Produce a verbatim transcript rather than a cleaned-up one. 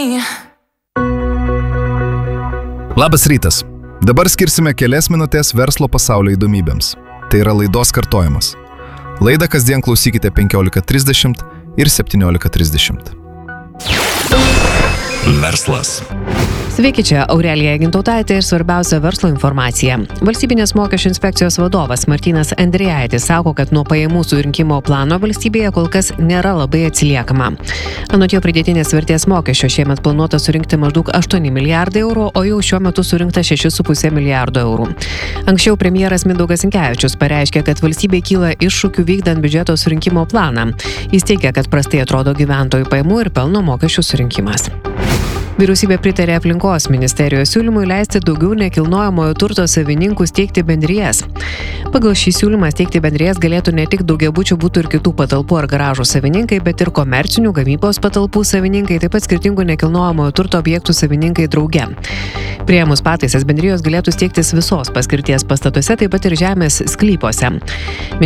Labas rytas. Dabar skirsime kelias minutės verslo pasaulio įdomybėms. Tai yra laidos kartojimas. Laidą kasdien klausykite penkiolika trisdešimt ir septyniolika trisdešimt. Verslas. Sveiki, čia Aurelija Gintautaitė ir svarbiausia verslo informacija. Valstybinės mokesčių inspekcijos vadovas Martynas Andrijaitis sako, kad nuo pajamų surinkimo plano valstybėje kol kas nėra labai atsiliekama. Anot jo pridėtinės vertės mokesčio šiemet planuota surinkti maždaug aštuoni milijardai eurų, o jau šiuo metu surinkta šeši su puse milijardo eurų. Anksčiau premjeras Mindaugas Sinkevičius pareiškė, kad valstybei kyla iššūkių vykdant biudžeto surinkimo planą. Jis teigia, kad prastai atrodo gyventojų pajamų ir pelno mokesčių surinkimas. Vyriausybė pritarė aplinkos ministerijos siūlymui leisti daugiau nekilnojamojo turto savininkų steigti bendrijas. Pagal šį siūlymą steigti bendrijas galėtų ne tik daugiabučių butų ir kitų patalpų ar garažų savininkai, bet ir komercinių gamybos patalpų savininkai, taip pat skirtingų nekilnojamojo turto objektų savininkai drauge. Priėmus pataisas bendrijos galėtų steigtis visos paskirties pastatuose, taip pat ir žemės sklypuose.